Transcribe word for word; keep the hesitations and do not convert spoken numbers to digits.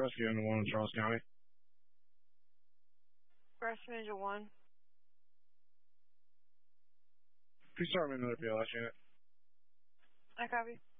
rescue into one in Charles County. Rescue Ninja one. Please start me another P L S unit. I copy.